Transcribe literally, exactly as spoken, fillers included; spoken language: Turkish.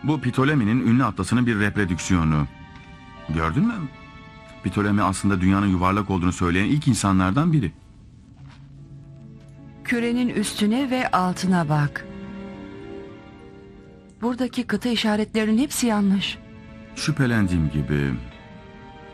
Bu Ptolemy'nin ünlü atlasının bir reprodüksiyonu. Gördün mü? Ptolemy aslında dünyanın yuvarlak olduğunu söyleyen ilk insanlardan biri. Kürenin üstüne ve altına bak. Buradaki kıta işaretlerinin hepsi yanlış. Şüphelendiğim gibi.